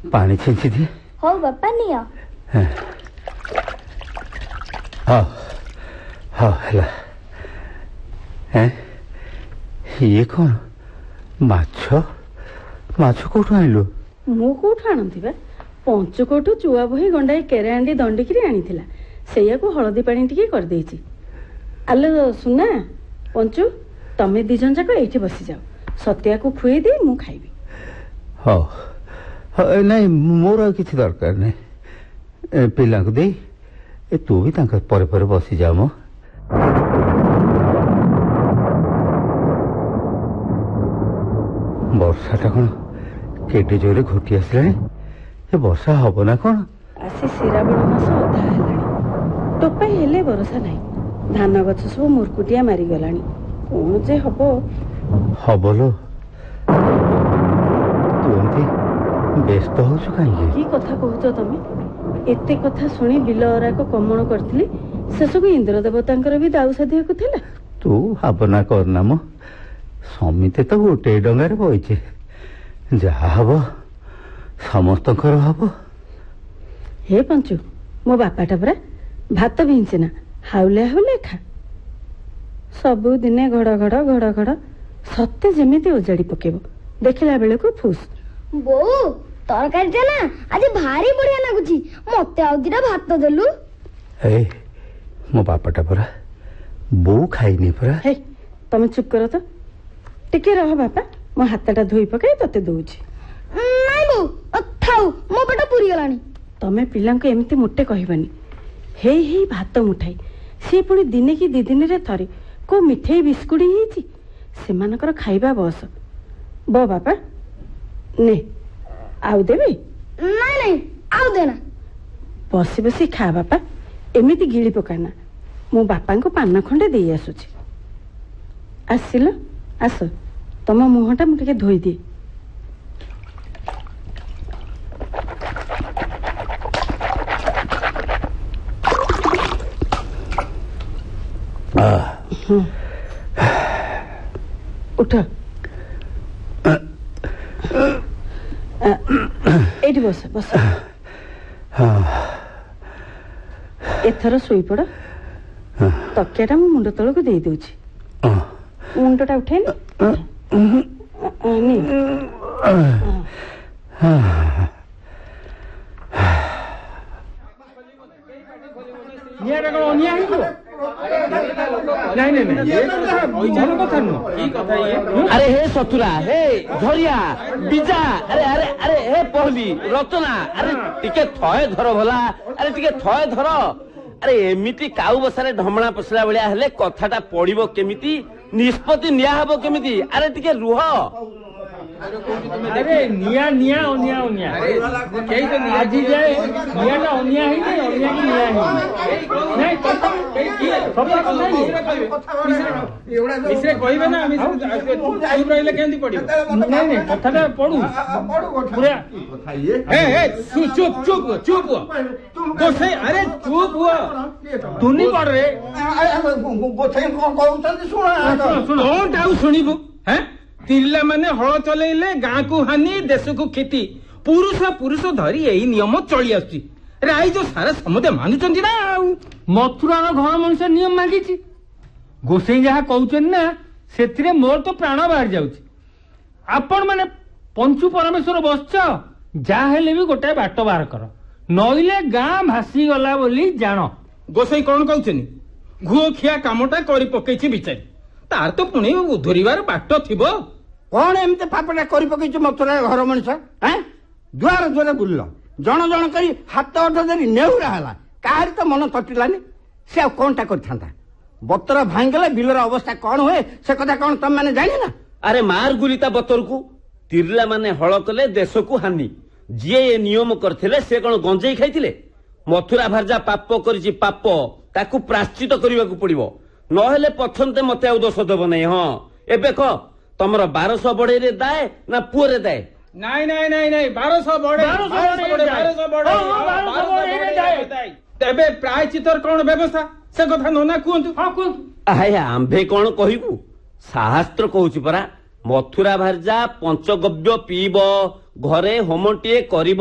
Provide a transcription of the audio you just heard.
पानी छिंची दिए। हो बापा नियो। हाँ हाँ हेला। ये कौन माछ माछ कोठु आइलो? मु कोठु आनंती बा पंचकोटू चुआ बही गंडाई केरांडी दंडिकी आनीला सेया को हलदी पानी टिके कर देइची। आलो सुना पंचु तमे दी जन जाक एठी बसी जाओ सत्या को खुए दे मु खाइबी। हाँ नहीं मोर किसी दरकार नहीं पिला को दे तू भी तांका परे परे बसी जा मो। वर्षाटा कौन केटे जोरे घोटी आसला वर्षा हब ना कौन? आसी श्रावण मास अधा हेलाणी टोपे हेले भरोसा नहीं धान गछ सब मुरकुटिया मारी गलानी कौन जे हब लो तू एमती व्यस्त होछु काहे की कथा कहूछ तमे? एते कथा सुनी बिल अराक कमण करथिली शेषक इंद्र देवतांकर भी दाऊ साधिया को थिला। तू भावना करना मो समिते तो गोटे डंगारे बइचे जहा हब समस्तकर हब। हे पंचु मो बापाटा परा भात भिंचे ना हाउले हाउले खा सबु दिने घड़ घड़ घड़ घड़ सत्य जेमिति उजाड़ी पकेबो देखिला बेले को फुस। बो तरकारी ना आज भारी बढ़िया लागुची मते आउ दिरा भात देलु। ए मो बापाटा परा बो खाइनी परा। हे तमे चुप करो तो टिके रह बापा मो हातटा धोई पकाई तते दउची। नाइ बो थाउ मो पेट पुरी गलानी। तमे पिलांको एमती मुट्टे कहबनी हे हे भात मुठाई सी पुणी दिने की दी दिन रे थरे को मिठाई बिस्कुट ही सेमानकर खाइबा बस बो बापा ने आउ देबी। नाइ नाइ आउ देना बसी बसी खा बापा एमिति गिली पकाना मो बापा को पान खंडे दे आसुची। आसिल आस तम मुहटा मु टिके धोई दिए। उठ एठी बस बस एथर सोई पड़ तकियाटा मो मुंड तलक दे दूची मुंडटा उठे अरे हे सतुरा हे झरिया बिजा अरे अरे अरे हे पहली रचना अरे टिके थय धर भला अरे टिके थय धर अरे एमिति काउ बसारे ढमणा पसला भलिया हेले कथाटा पड़िबो केमिति निष्पत्ति निया हबो केमिति अरे टिके रुह। अरे निया निया ओनिया ओनिया कई तो निया जी जाए निया ना ओनिया ही नहीं ओनिया की निया ही नहीं कई की सब नहीं मिश्रे कहबे ना मिश्रे चुप रहिले केंदी पड़ी नहीं नहीं कथाटा पढू पूरा ए चुप चुप चुप गोसाई अरे चुप हुआ तू नहीं पढ़ रे गोसाई कौन कहउछन सुना सुन कौन टाउ सुनिबो हैं तिरला माने हल चलेइले गाँ को हानि देश को क्षति पुरुष पुरुष धरी यही नियम चली आसुची राइज सारा समदे मानुचंती ना मथुरार घर मनुष्य नियम मांगी गोसाई जहाँ कहउछन ना सेथिरे मोर तो प्राण बाहर जाउची आपण माने पंचु परमेश्वर बसच जा हेले भी गोटे बाट बाहर कर नइले गाँ भासी गला बोली जान। गोसाई कौन कहउछनी घुओ खिया कामटा करी पकेछि बिचारी तार तो पुणी उधरिवार बाट थिबो कौन एमते फापटा करी पकेछ मथुरा घर मनुष्य हैं दुआर दुआर बुल्ल जन जन करी हाथ अठ धरी नेहुरा हला काहारी तो मन तटिलानी से कौनटा करथांता बतर भांगले बिलर अवस्था कौन हुए से कथा कौन तुम माने जानी ना। अरे मार गुलिता बतर को तिरला माने हल कले देश को हानि जी ये नियम करथिले से कौन गंजेई खाइथिले मथुरा भारजा पाप करिछि पाप ताकू प्राश्चित करबा को पड़िबो नहेले पछन्ते मते आउ दोष देबो नै। हां एबे क तमर 1200 बड़े रे दाए ना पुओ रे दाए? नहीं नहीं नहीं नहीं 1200 बड़े 1200 बड़े दाए तबे प्रायचितर कौन व्यवस्था से कथा नना कहतु। हां कहतु आय आंबे कौन कहिबू शास्त्र कहूछि परा मथुरा भारजा पंचगव्य पीब घरे होमटिए करिब